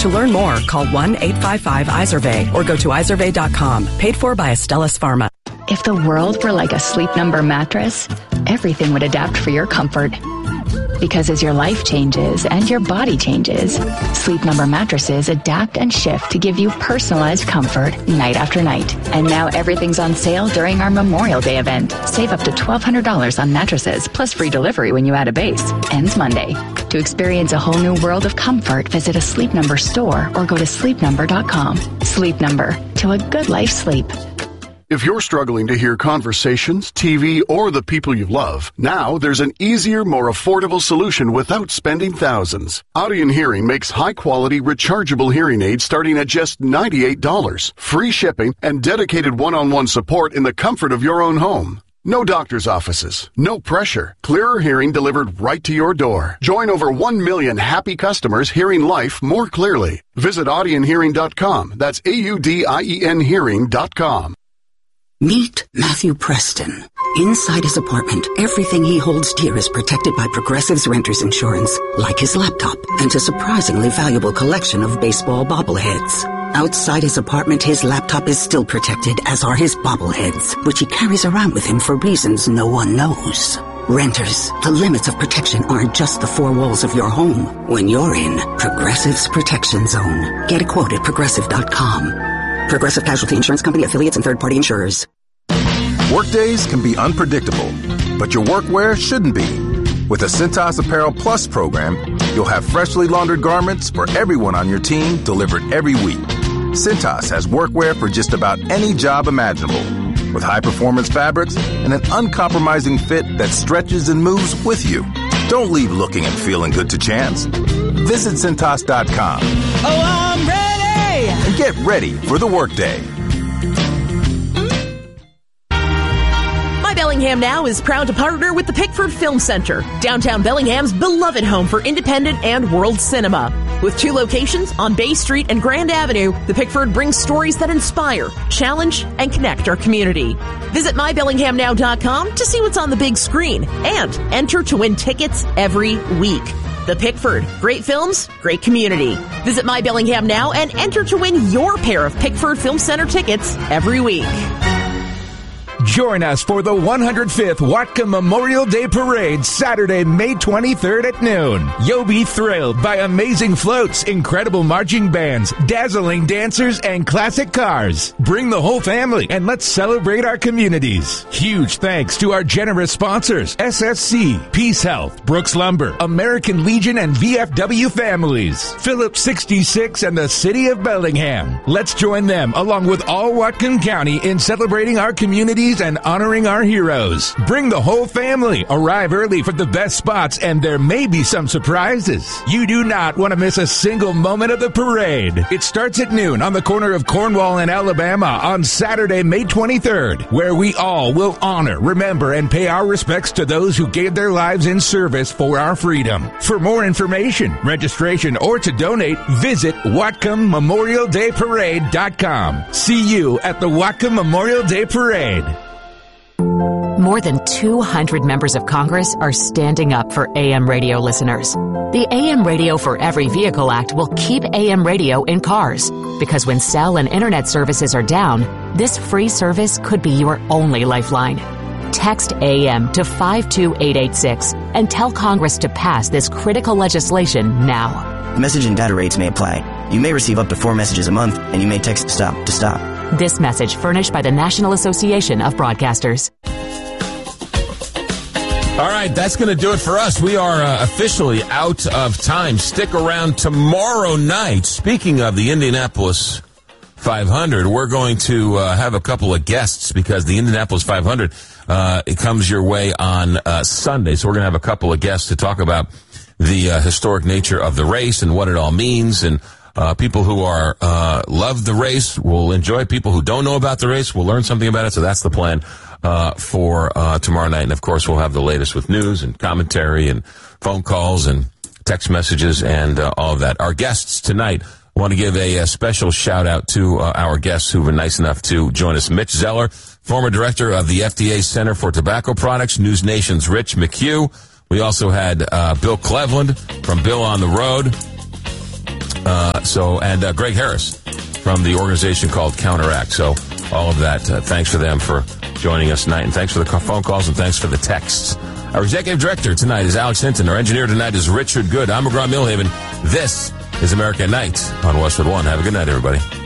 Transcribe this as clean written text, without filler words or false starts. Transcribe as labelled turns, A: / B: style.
A: To learn more, call 1-855-IZERVAY or go to izervay.com. Paid for by Astellas Pharma.
B: If the world were like a Sleep Number mattress, everything would adapt for your comfort. Because as your life changes and your body changes, Sleep Number mattresses adapt and shift to give you personalized comfort night after night. And now everything's on sale during our Memorial Day event. Save up to $1,200 on mattresses, plus free delivery when you add a base. Ends Monday. To experience a whole new world of comfort, visit a Sleep Number store or go to sleepnumber.com. Sleep Number. To a good life sleep.
C: If you're struggling to hear conversations, TV, or the people you love, now there's an easier, more affordable solution without spending thousands. Audien Hearing makes high-quality, rechargeable hearing aids starting at just $98, free shipping, and dedicated one-on-one support in the comfort of your own home. No doctor's offices, no pressure, clearer hearing delivered right to your door. Join over 1 million happy customers hearing life more clearly. Visit audienhearing.com. That's AUDIEN hearing.com.
D: Meet Matthew Preston. Inside his apartment, everything he holds dear is protected by Progressive's Renter's Insurance, like his laptop and a surprisingly valuable collection of baseball bobbleheads. Outside his apartment, his laptop is still protected, as are his bobbleheads, which he carries around with him for reasons no one knows. Renters, the limits of protection aren't just the four walls of your home. When you're in Progressive's Protection Zone, get a quote at Progressive.com. Progressive Casualty Insurance Company, affiliates, and third-party insurers.
E: Workdays can be unpredictable, but your workwear shouldn't be. With the Cintas Apparel Plus program, you'll have freshly laundered garments for everyone on your team delivered every week. Cintas has workwear for just about any job imaginable, with high-performance fabrics and an uncompromising fit that stretches and moves with you. Don't leave looking and feeling good to chance. Visit Cintas.com.
F: Oh, I'm ready!
E: And get ready for the workday.
F: My Bellingham Now is proud to partner with the Pickford Film Center, downtown Bellingham's beloved home for independent and world cinema. With 2 locations on Bay Street and Grand Avenue, the Pickford brings stories that inspire, challenge, and connect our community. Visit mybellinghamnow.com to see what's on the big screen and enter to win tickets every week. The Pickford. Great films, great community. Visit My Bellingham now and enter to win your pair of Pickford Film Center tickets every week.
G: Join us for the 105th Watcom Memorial Day Parade, Saturday, May 23rd at noon. You'll be thrilled by amazing floats, incredible marching bands, dazzling dancers, and classic cars. Bring the whole family and let's celebrate our communities. Huge thanks to our generous sponsors, SSC, Peace Health, Brooks Lumber, American Legion, and VFW Families, Phillips 66, and the City of Bellingham. Let's join them, along with all Whatcom County, in celebrating our communities and honoring our heroes. Bring the whole family. Arrive early for the best spots, and there may be some surprises. You do not want to miss a single moment of the parade. It starts at noon on the corner of Cornwall and Alabama on Saturday, May 23rd, where we all will honor, remember, and pay our respects to those who gave their lives in service for our freedom. For more information, registration, or to donate, visit WhatcomMemorialDayParade.com. See you at the Watcom Memorial Day Parade.
H: More than 200 members of Congress are standing up for AM radio listeners. The AM Radio for Every Vehicle Act will keep AM radio in cars, because when cell and internet services are down, this free service could be your only lifeline. Text AM to 52886 and tell Congress to pass this critical legislation now.
I: Message and data rates may apply. You may receive up to 4 messages a month, and you may text STOP to stop.
H: This message furnished by the National Association of Broadcasters.
J: All right, that's going to do it for us. We are officially out of time. Stick around tomorrow night. Speaking of the Indianapolis 500, we're going to have a couple of guests, because the Indianapolis 500 it comes your way on Sunday. So we're going to have a couple of guests to talk about the historic nature of the race and what it all means. And people who are love the race will enjoy. People who don't know about the race will learn something about it. So that's the plan for tomorrow night. And, of course, we'll have the latest with news and commentary and phone calls and text messages and all of that. Our guests tonight, I want to give a special shout-out to our guests who've been nice enough to join us. Mitch Zeller, former director of the FDA Center for Tobacco Products, News Nation's Rich McHugh. We also had Bill Cleveland from Bill on the Road. And Greg Harris from the organization called Counteract. So all of that, thanks for them for joining us tonight, and thanks for the phone calls, and thanks for the texts. Our executive director tonight is Alex Hinton. Our engineer tonight is Richard Good. I'm McGraw Milhaven. This is America at Night on Westwood One. Have a good night, everybody.